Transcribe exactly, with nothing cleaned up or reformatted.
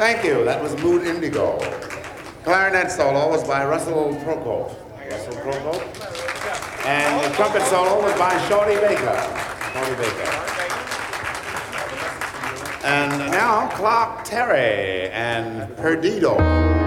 Thank you. That was Mood Indigo. Clarinet solo was by Russell Procope. Russell Procope. And the trumpet solo was by Shorty Baker. Shorty Baker. And now Clark Terry and Perdido.